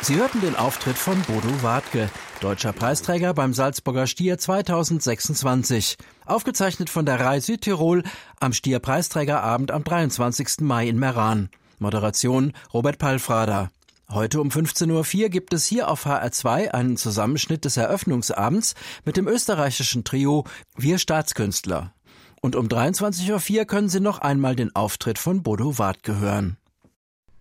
Sie hörten den Auftritt von Bodo Wartke, deutscher Preisträger beim Salzburger Stier 2026. Aufgezeichnet von der Rai Südtirol am Stier-Preisträgerabend am 23. Mai in Meran. Moderation Robert Palfrader. Heute um 15.04 Uhr gibt es hier auf HR2 einen Zusammenschnitt des Eröffnungsabends mit dem österreichischen Trio Wir Staatskünstler. Und um 23.04 Uhr können Sie noch einmal den Auftritt von Bodo Wartke hören.